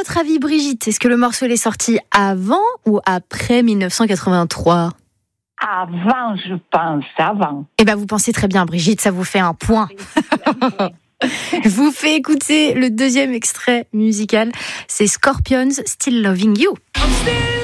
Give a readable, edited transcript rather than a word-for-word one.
votre avis, Brigitte, est-ce que le morceau est sorti avant ou après 1983 ? Avant, je pense, avant. Eh ben, vous pensez très bien, Brigitte, ça vous fait un point. Je vous fais écouter le deuxième extrait musical, c'est Scorpions, Still Loving You.